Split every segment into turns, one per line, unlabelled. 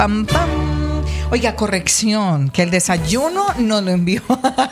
Pam, pam. Oiga, corrección, que el desayuno nos lo envió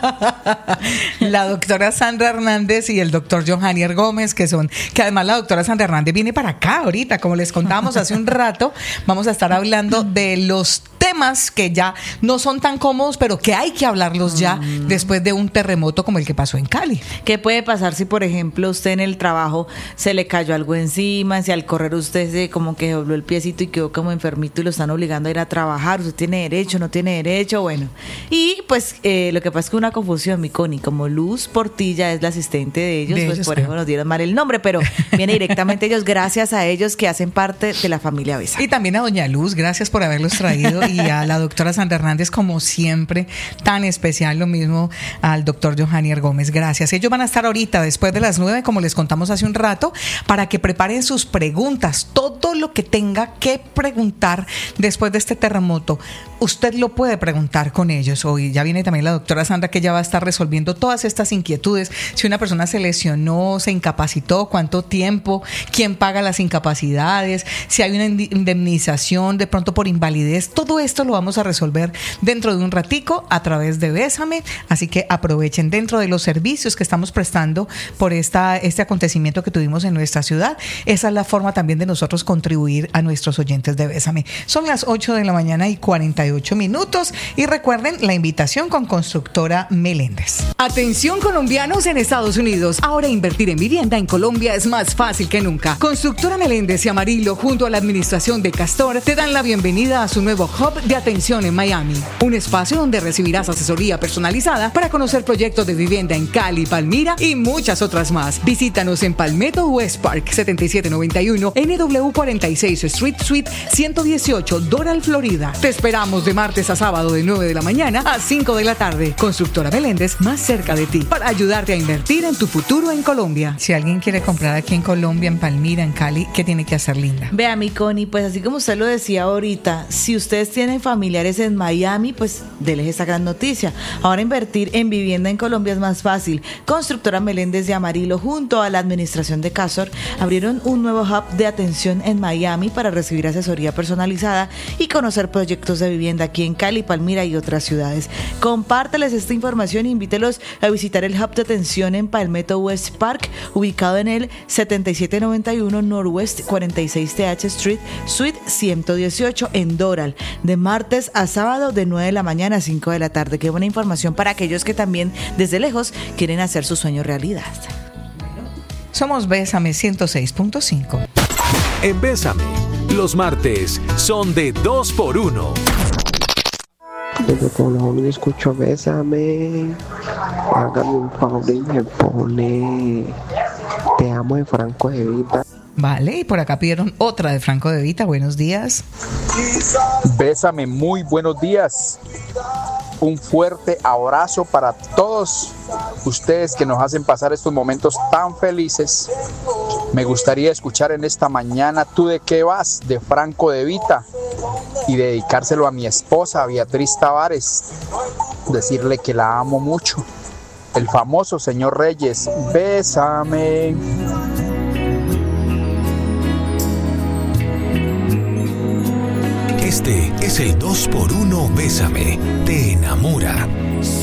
la doctora Sandra Hernández y el doctor Johanier Gómez, que además la doctora Sandra Hernández viene para acá ahorita, como les contábamos hace un rato. Vamos a estar hablando de los temas que ya no son tan cómodos, pero que hay que hablarlos ya después de un terremoto como el que pasó en Cali.
¿Qué puede pasar si, por ejemplo, usted en el trabajo se le cayó algo encima, si al correr usted se como que dobló el piecito y quedó como enfermito y lo están obligando a ir a trabajar? ¿Usted tiene derecho, no tiene derecho? Bueno, y pues lo que pasa es que una confusión, mi Connie, como Luz Portilla es la asistente de ellos, pues por eso nos dieron mal el nombre, pero viene directamente ellos, gracias a ellos que hacen parte de la familia Besa.
Y también a doña Luz, gracias por haberlos traído, y a la doctora Sandra Hernández, como siempre, tan especial, lo mismo al doctor Johanier Gómez, gracias. Ellos van a estar ahorita después de las 9, como les contamos hace un rato, para que preparen sus preguntas, todo lo que tenga que preguntar después de este terremoto. Usted lo puede preguntar con ellos. Hoy ya viene también la doctora Sandra, que ya va a estar resolviendo todas estas inquietudes. Si una persona se lesionó, se incapacitó, cuánto tiempo, quién paga las incapacidades, si hay una indemnización de pronto por invalidez, todo esto lo vamos a resolver dentro de un ratico a través de Bésame. Así que aprovechen dentro de los servicios que estamos prestando por este acontecimiento que tuvimos en nuestra ciudad. Esa es la forma también de nosotros contribuir a nuestros oyentes de Bésame. Son las 8 de la mañana y 48 minutos, y recuerden la invitación con Constructora Meléndez. Atención, colombianos en Estados Unidos. Ahora invertir en vivienda en Colombia es más fácil que nunca. Constructora Meléndez y Amarillo, junto a la administración de Castor, te dan la bienvenida a su nuevo hub de atención en Miami. Un espacio donde recibirás asesoría personalizada para conocer proyectos de vivienda en Cali, Palmira y muchas otras más. Visítanos en Palmetto West Park 7791, NW 46 Street, Suite 118, Doral, Florida. Te esperamos de martes a sábado de 9 de la mañana a 5 de la tarde. Constructora Meléndez, más cerca de ti, para ayudarte a invertir en tu futuro en Colombia. Si alguien quiere comprar aquí en Colombia, en Palmira, en Cali, ¿qué tiene que hacer, Linda?
Vea, mi Connie, pues así como usted lo decía ahorita, si ustedes tienen familiares en Miami, pues déles esa gran noticia. Ahora invertir en vivienda en Colombia es más fácil. Constructora Meléndez de Amarillo, junto a la administración de Castor, abrieron un nuevo hub de atención en Miami para recibir asesoría personalizada y conocer proyectos de vivienda aquí en Cali, Palmira y otras ciudades. Compárteles esta información e invítelos a visitar el hub de atención en Palmetto West Park, ubicado en el 7791 Northwest 46 TH Street, Suite 118 en Doral, de martes a sábado de 9 de la mañana a 5 de la tarde. Qué buena información para aquellos que también desde lejos quieren hacer su sueño realidad.
Somos Bésame 106.5.
En Bésame, los martes son de 2x1.
Desde Colombia escucho Bésame. Hágame un favor y me pone Te amo de Franco De Vita.
Vale, y por acá pidieron otra de Franco De Vita. Buenos días.
Bésame, muy buenos días. Un fuerte abrazo para todos ustedes que nos hacen pasar estos momentos tan felices. Me gustaría escuchar en esta mañana Tú de qué vas, de Franco De Vita, y dedicárselo a mi esposa Beatriz Tavares, decirle que la amo mucho. El famoso señor Reyes, Bésame.
Este es el 2x1 Bésame, te enamora.